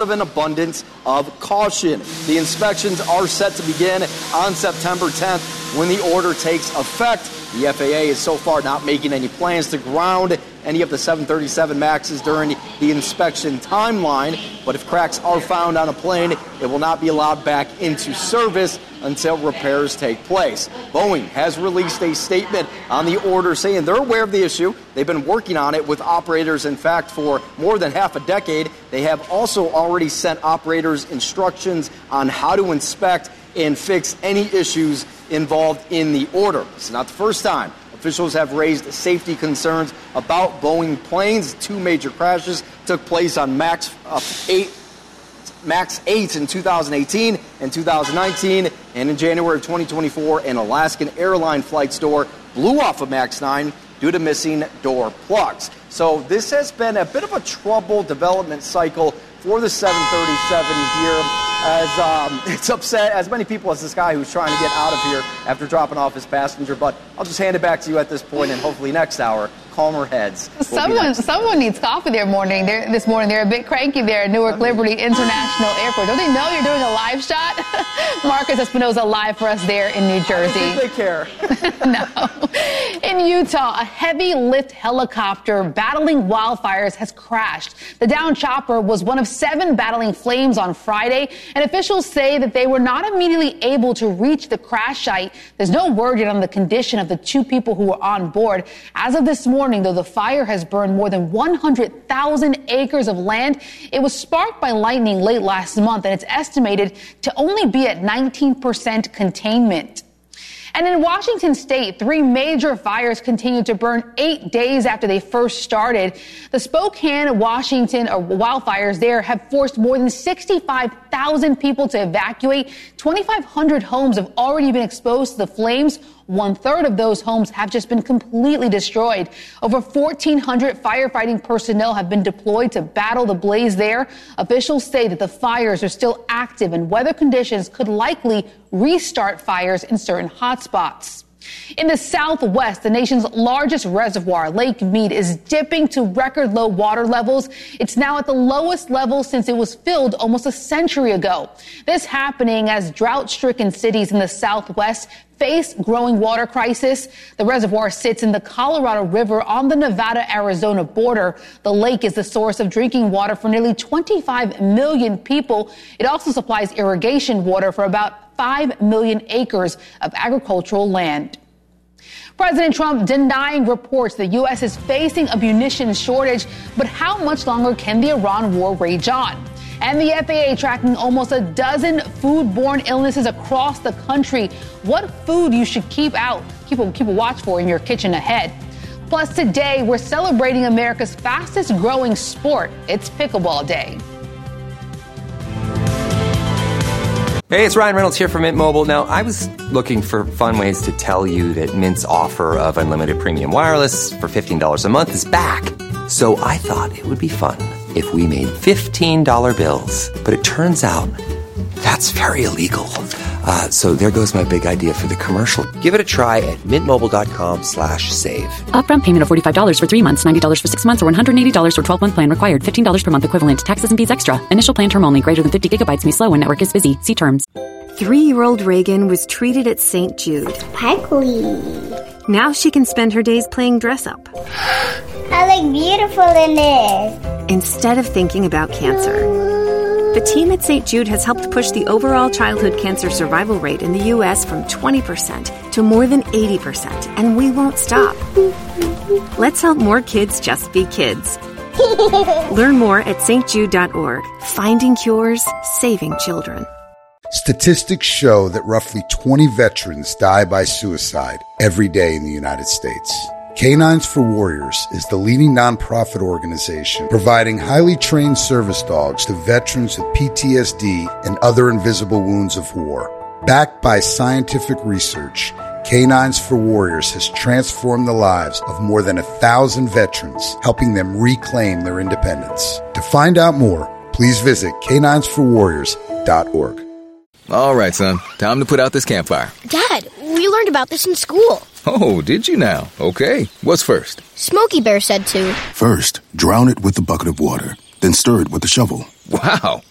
of an abundance of caution. The inspections are set to begin on September 10th when the order takes effect. The FAA is so far not making any plans to ground any of the 737 MAXs during the inspection timeline. But if cracks are found on a plane, it will not be allowed back into service until repairs take place. Boeing has released a statement on the order saying they're aware of the issue. They've been working on it with operators, in fact, for more than half a decade. They have also already sent operators instructions on how to inspect and fix any issues involved in the order. This is not the first time officials have raised safety concerns about Boeing planes. Two major crashes took place on MAX 8 in 2018 and 2019, and in January of 2024, an Alaskan airline flight's door blew off of MAX 9 due to missing door plugs. So this has been a bit of a troubled development cycle for the 737 here, as it's upset as many people as this guy who's trying to get out of here after dropping off his passenger. But I'll just hand it back to you at this point, and hopefully next hour, calmer heads. Someone needs coffee this morning. They're a bit cranky there at Newark Liberty International Airport. Don't they know you're doing a live shot? Marcus Espinoza live for us there in New Jersey. I think they care. No. In Utah, a heavy lift helicopter battling wildfires has crashed. The downed chopper was one of 7 battling flames on Friday, and officials say that they were not immediately able to reach the crash site. There's no word yet on the condition of the 2 people who were on board. As of this morning, though, the fire has burned more than 100,000 acres of land. It was sparked by lightning late last month, and it's estimated to only be at 19% containment. And in Washington state, 3 major fires continue to burn 8 days after they first started. The Spokane, Washington wildfires there have forced more than 65,000 people to evacuate. 2,500 homes have already been exposed to the flames. 1/3 of those homes have just been completely destroyed. Over 1,400 firefighting personnel have been deployed to battle the blaze there. Officials say that the fires are still active and weather conditions could likely restart fires in certain hotspots. In the Southwest, the nation's largest reservoir, Lake Mead, is dipping to record low water levels. It's now at the lowest level since it was filled almost a century ago. This happening as drought-stricken cities in the Southwest face growing water crisis. The reservoir sits in the Colorado River on the Nevada-Arizona border. The lake is the source of drinking water for nearly 25 million people. It also supplies irrigation water for about 5 million acres of agricultural land. President Trump denying reports the U.S. is facing a munitions shortage, but how much longer can the Iran war rage on? And the FAA tracking almost a dozen foodborne illnesses across the country. What food you should keep a watch for in your kitchen ahead. Plus, today we're celebrating America's fastest growing sport. It's Pickleball Day. Hey, it's Ryan Reynolds here from Mint Mobile. Now, I was looking for fun ways to tell you that Mint's offer of unlimited premium wireless for $15 a month is back. So I thought it would be fun if we made $15 bills. But it turns out that's very illegal. So there goes my big idea for the commercial. Give it a try at mintmobile.com/save. Upfront payment of $45 for 3 months, $90 for 6 months, or $180 for 12-month plan required. $15 per month equivalent. Taxes and fees extra. Initial plan term only. Greater than 50 gigabytes may slow when network is busy. See terms. 3-year-old Reagan was treated at St. Jude. Sparkly. Now she can spend her days playing dress up. I look beautiful in this. Instead of thinking about cancer. The team at St. Jude has helped push the overall childhood cancer survival rate in the U.S. from 20% to more than 80%, and we won't stop. Let's help more kids just be kids. Learn more at stjude.org. Finding cures, saving children. Statistics show that roughly 20 veterans die by suicide every day in the United States. Canines for Warriors is the leading nonprofit organization providing highly trained service dogs to veterans with PTSD and other invisible wounds of war. Backed by scientific research, Canines for Warriors has transformed the lives of more than 1,000 veterans, helping them reclaim their independence. To find out more, please visit caninesforwarriors.org. All right, son. Time to put out this campfire. Dad, we learned about this in school. Oh, did you now? Okay. What's first? Smokey Bear said to. First, drown it with a bucket of water. Then stir it with a shovel. Wow.